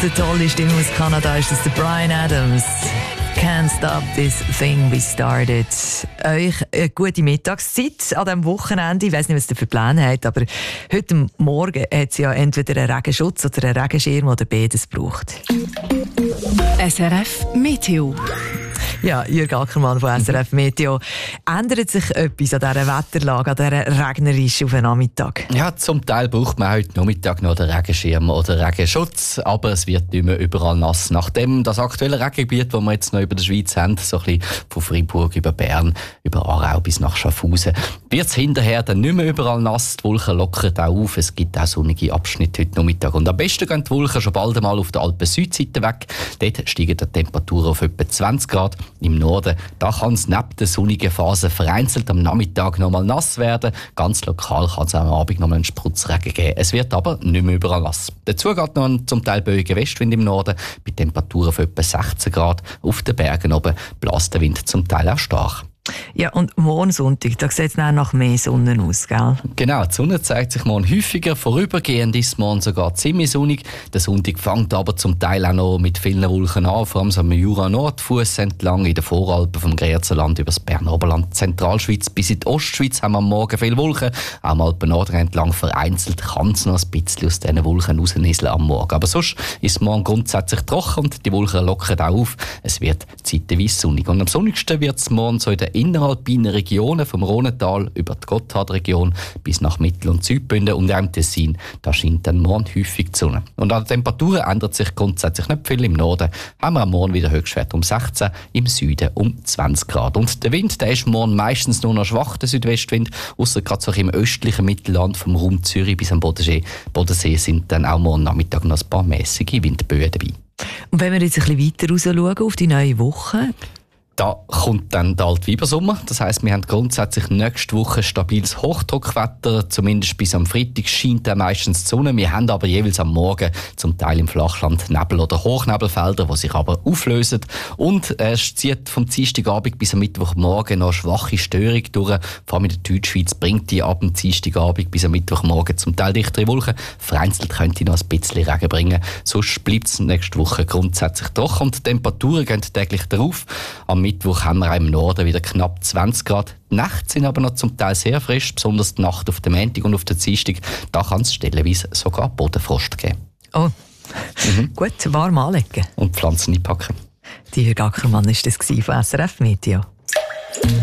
eine tolle Stimme aus Kanada ist das der Bryan Adams. Can't stop this thing we started. Euch eine gute Mittagszeit an diesem Wochenende. Ich weiss nicht, was ihr für Pläne habt, aber heute Morgen hat es ja entweder einen Regenschutz oder einen Regenschirm oder beides gebraucht. SRF Meteo. Ja, Jürg Ackermann von SRF Meteo. Ändert sich etwas an dieser Wetterlage, an dieser regnerischen auf den Nachmittag? Ja, zum Teil braucht man heute Nachmittag noch den Regenschirm oder Regenschutz, aber es wird nicht mehr überall nass. Nachdem das aktuelle Regengebiet, das wir jetzt noch über der Schweiz haben, so ein bisschen von Freiburg über Bern, über Aarau bis nach Schaffhausen, wird es hinterher dann nicht mehr überall nass. Die Wolken lockern auch auf, es gibt auch sonnige Abschnitte heute Nachmittag. Und am besten gehen die Wolken schon bald einmal auf der Alpen-Südseite weg. Dort steigen die Temperaturen auf etwa 20 Grad. Im Norden, da kann es neben der sonnigen Phase vereinzelt am Nachmittag noch mal nass werden. Ganz lokal kann es am Abend noch mal einen Spritzregen geben. Es wird aber nicht mehr überall nass. Dazu geht noch ein zum Teil böiger Westwind im Norden, bei Temperaturen von etwa 16 Grad. Auf den Bergen oben bläst der Wind zum Teil auch stark. Ja, und morgen Sonntag, da sieht es nach mehr Sonne aus, gell? Genau, die Sonne zeigt sich morgen häufiger. Vorübergehend ist morgen sogar ziemlich sonnig. Der Sonntag fängt aber zum Teil auch noch mit vielen Wolken an, vor allem so am Jura-Nordfuss entlang, in den Voralpen vom Grenzerland über das Berner Oberland, Zentralschweiz bis in die Ostschweiz haben wir am Morgen viele Wolken. Auch am Alpen-Norden entlang vereinzelt kann es noch ein bisschen aus diesen Wolken rausnieseln am Morgen. Aber sonst ist morgen grundsätzlich trocken und die Wolken lockern auch auf. Es wird zeitweise sonnig. Und am sonnigsten wird es morgen so in der inneralpinen Regionen vom Rhonental über die Gotthardregion bis nach Mittel- und Südbünden und auch im Tessin. Da scheint dann morgen häufig die Sonne. Und an den Temperaturen ändert sich grundsätzlich nicht viel. Im Norden haben wir am Morgen wieder Höchstwerte um 16, im Süden um 20 Grad. Und der Wind, der ist morgen meistens nur noch schwach, der Südwestwind, ausser gerade so im östlichen Mittelland vom Raum Zürich bis am Bodensee sind dann auch morgen Nachmittag noch ein paar mäßige Windböen dabei. Und wenn wir jetzt ein bisschen weiter raus schauen auf die neue Woche? Da kommt dann der Altweibersommer. Das heisst, wir haben grundsätzlich nächste Woche stabiles Hochdruckwetter. Zumindest bis am Freitag scheint dann meistens die Sonne. Wir haben aber jeweils am Morgen zum Teil im Flachland Nebel- oder Hochnebelfelder, die sich aber auflösen. Und es zieht vom Dienstagabend bis am Mittwochmorgen noch eine schwache Störung durch. Vor allem in der Deutschschweiz bringt die ab dem Dienstagabend bis am Mittwochmorgen zum Teil dichtere Wolken. Vereinzelt könnte noch ein bisschen Regen bringen. Sonst bleibt es nächste Woche grundsätzlich trocken und die Temperaturen gehen täglich darauf. Am Mittwoch haben wir auch im Norden wieder knapp 20 Grad. Die Nächte sind aber noch zum Teil sehr frisch, besonders die Nacht auf dem Montag und auf der Dienstag. Da kann es stellenweise sogar Bodenfrost geben. Oh, gut, warm anlegen. Und Pflanzen einpacken. Die Jürg Ackermann war das von SRF Meteo.